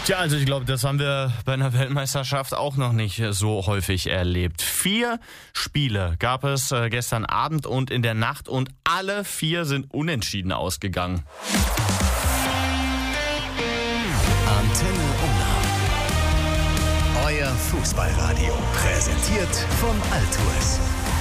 Tja, also ich glaube, das haben wir bei einer Weltmeisterschaft auch noch nicht so häufig erlebt. 4 Spiele gab es gestern Abend und in der Nacht und alle 4 sind unentschieden ausgegangen. Antenne Unna. Euer Fußballradio. Präsentiert vom Altours.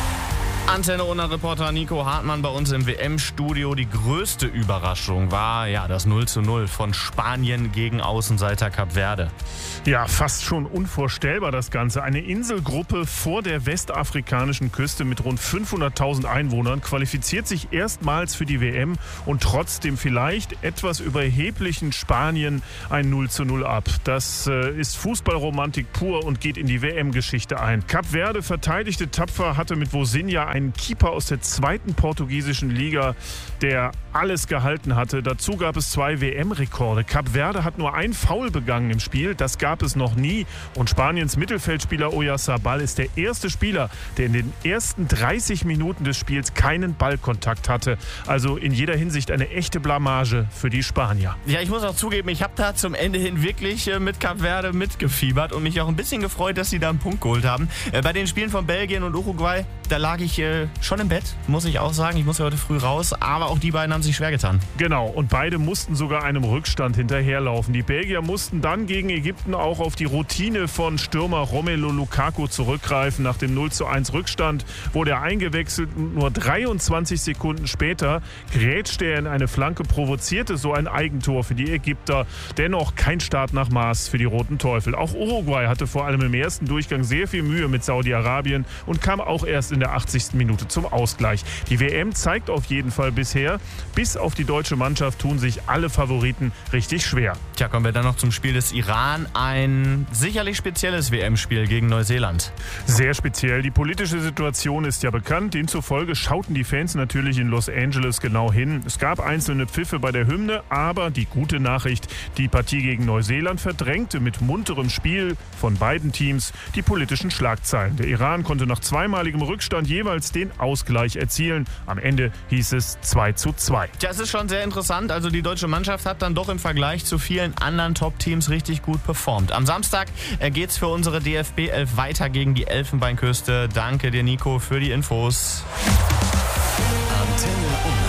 Antenne Unna-Reporter Nico Hartmann bei uns im WM-Studio. Die größte Überraschung war das 0:0 von Spanien gegen Außenseiter Kap Verde. Ja, fast schon unvorstellbar das Ganze. Eine Inselgruppe vor der westafrikanischen Küste mit rund 500.000 Einwohnern qualifiziert sich erstmals für die WM und trotzdem vielleicht etwas überheblichen Spanien ein 0:0 ab. Das ist Fußballromantik pur und geht in die WM-Geschichte ein. Kap Verde verteidigte tapfer, hatte mit Vozinha einen Keeper aus der 2. portugiesischen Liga, der alles gehalten hatte. Dazu gab es 2 WM-Rekorde. Kap Verde hat nur ein Foul begangen im Spiel. Das gab es noch nie. Und Spaniens Mittelfeldspieler Oyarzabal ist der erste Spieler, der in den ersten 30 Minuten des Spiels keinen Ballkontakt hatte. Also in jeder Hinsicht eine echte Blamage für die Spanier. Ja, ich muss auch zugeben, ich habe da zum Ende hin wirklich mit Kap Verde mitgefiebert und mich auch ein bisschen gefreut, dass sie da einen Punkt geholt haben. Bei den Spielen von Belgien und Uruguay, da lag ich schon im Bett, muss ich auch sagen. Ich muss ja heute früh raus, aber auch die beiden haben sich schwer getan. Genau, und beide mussten sogar einem Rückstand hinterherlaufen. Die Belgier mussten dann gegen Ägypten auch auf die Routine von Stürmer Romelu Lukaku zurückgreifen. Nach dem 0:1 Rückstand wurde er eingewechselt und nur 23 Sekunden später grätschte er in eine Flanke, provozierte so ein Eigentor für die Ägypter. Dennoch kein Start nach Maß für die Roten Teufel. Auch Uruguay hatte vor allem im ersten Durchgang sehr viel Mühe mit Saudi-Arabien und kam auch erst in der 80. Minute zum Ausgleich. Die WM zeigt auf jeden Fall bisher, bis auf die deutsche Mannschaft tun sich alle Favoriten richtig schwer. Tja, kommen wir dann noch zum Spiel des Iran. Ein sicherlich spezielles WM-Spiel gegen Neuseeland. Sehr speziell. Die politische Situation ist ja bekannt. Demzufolge schauten die Fans natürlich in Los Angeles genau hin. Es gab einzelne Pfiffe bei der Hymne, aber die gute Nachricht, die Partie gegen Neuseeland verdrängte mit munterem Spiel von beiden Teams die politischen Schlagzeilen. Der Iran konnte nach zweimaligem Rückstand jeweils den Ausgleich erzielen. Am Ende hieß es 2:2. Das ist schon sehr interessant. Also die deutsche Mannschaft hat dann doch im Vergleich zu vielen anderen Top-Teams richtig gut performt. Am Samstag geht's für unsere DFB 11 weiter gegen die Elfenbeinküste. Danke dir, Nico, für die Infos. Antenne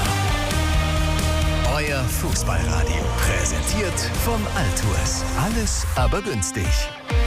Unna. Euer Fußballradio. Präsentiert vom Altours. Alles aber günstig.